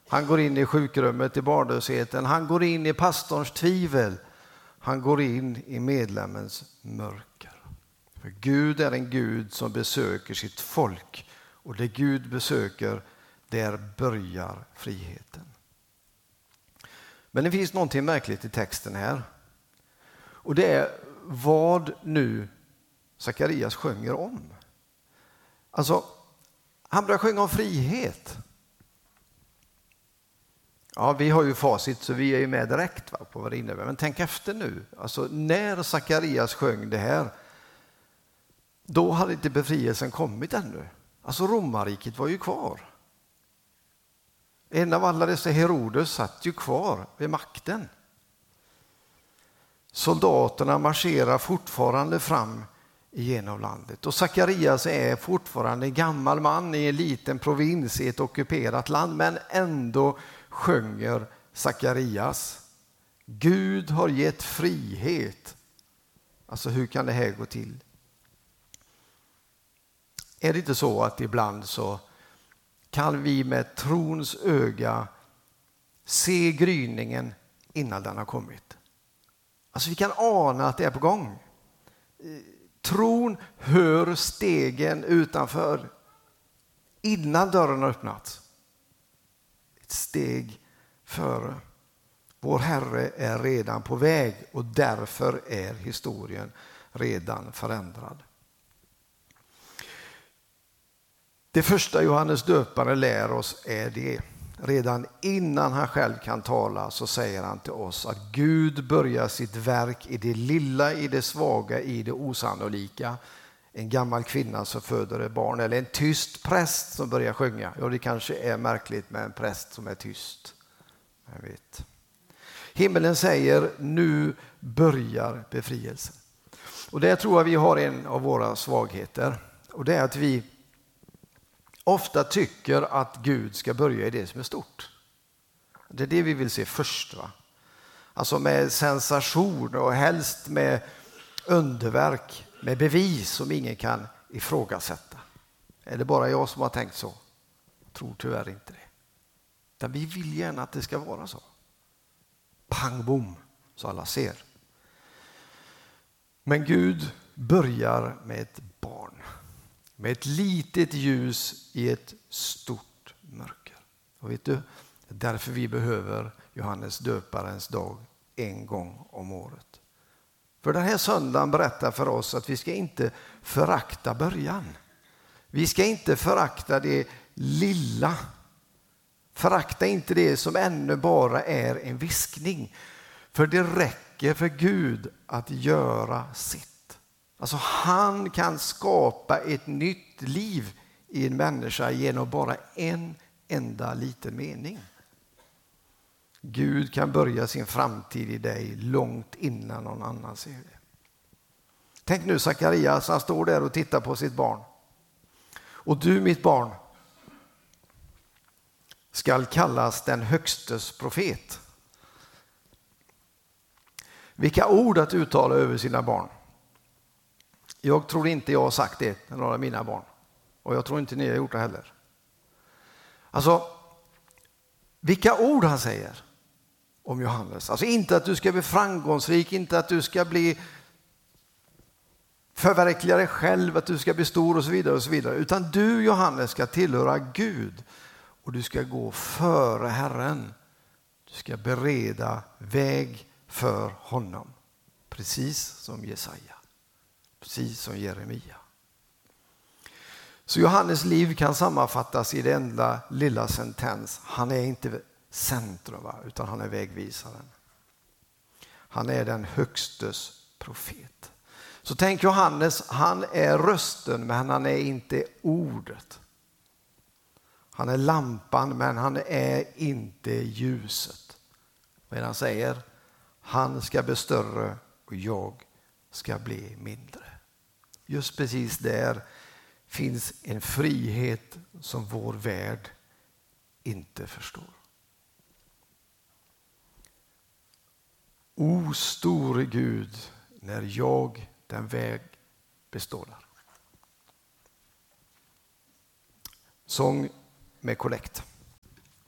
Han går in i sjukrummet, i barnlösheten. Han går in i pastorns tvivel. Han går in i medlemmens mörker. För Gud är en Gud som besöker sitt folk. Och det Gud besöker, där börjar friheten. Men det finns någonting märkligt i texten här. Och det är vad nu Sakarias sjunger om. Alltså, han börjar sjunga om frihet. Ja, vi har ju facit så vi är ju med direkt på vad det innebär. Men tänk efter nu. Alltså, när Sakarias sjöng det här, då hade inte befrielsen kommit ännu. Alltså romarriket var ju kvar. En av alla dessa Herodes satt ju kvar vid makten. Soldaterna marscherar fortfarande fram igenom landet. Och Sakarias är fortfarande en gammal man i en liten provins i ett ockuperat land. Men ändå sjunger Sakarias: Gud har gett frihet. Alltså hur kan det här gå till? Är det inte så att ibland så kan vi med trons öga se gryningen innan den har kommit? Alltså vi kan ana att det är på gång. Tron hör stegen utanför innan dörren har öppnats. Ett steg före. Vår Herre är redan på väg och därför är historien redan förändrad. Det första Johannes döparen lär oss är det. Redan innan han själv kan tala så säger han till oss att Gud börjar sitt verk i det lilla, i det svaga, i det osannolika. En gammal kvinna som föder ett barn eller en tyst präst som börjar sjunga. Ja, det kanske är märkligt med en präst som är tyst. Jag vet. Himmelen säger: nu börjar befrielsen. Och det tror jag vi har en av våra svagheter. Och det är att vi ofta tycker att Gud ska börja i det som är stort. Det är det vi vill se först, va? Alltså med sensation och helst med underverk, med bevis som ingen kan ifrågasätta. Är det bara jag som har tänkt så? Jag tror tyvärr inte det. Utan vi vill gärna att det ska vara så. Pang bom, så alla ser. Men Gud börjar med ett barn. Med ett litet ljus i ett stort mörker. Och vet du, därför vi behöver Johannes döparens dag en gång om året. För den här söndagen berättar för oss att vi ska inte förakta början. Vi ska inte förakta det lilla. Förakta inte det som ännu bara är en viskning. För det räcker för Gud att göra sitt. Alltså han kan skapa ett nytt liv i en människa genom bara en enda liten mening. Gud kan börja sin framtid i dig långt innan någon annan ser det. Tänk nu Sakarias, han står där och tittar på sitt barn. Och du, mitt barn, skall kallas den högstes profet. Vilka ord att uttala över sina barn. Jag tror inte jag har sagt det till några av mina barn. Och jag tror inte ni har gjort det heller. Alltså, vilka ord han säger om Johannes. Alltså inte att du ska bli framgångsrik, inte att du ska bli förverkliga dig själv, att du ska bli stor och så vidare och så vidare. Utan du, Johannes, ska tillhöra Gud. Och du ska gå före Herren. Du ska bereda väg för honom. Precis som Jesaja. Precis som Jeremia. Så Johannes liv kan sammanfattas i det enda lilla sentens. Han är inte centrum, utan han är vägvisaren. Han är den högstes profet. Så tänk Johannes, han är rösten men han är inte ordet. Han är lampan men han är inte ljuset. Men han säger, han ska bli större och jag ska bli mindre. Just precis där finns en frihet som vår värld inte förstår. O store Gud, när jag den väg bestålar. Sång med kollekt.